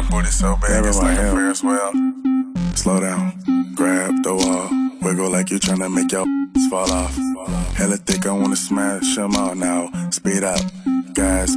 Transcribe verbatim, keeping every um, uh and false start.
Booty so big, it's like a Ferris wheel. Slow down, grab the wall, wiggle like you tryna make your fall off. Hella thick, I wanna smash them all now. Speed up, gas,